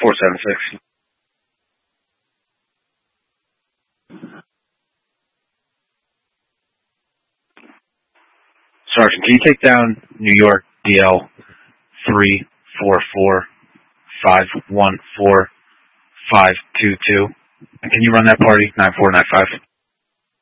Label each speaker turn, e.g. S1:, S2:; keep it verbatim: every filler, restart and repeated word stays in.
S1: four seven six. Sergeant, can you take down New York D L three four four five one four five two two? And can you run that party nine four nine five?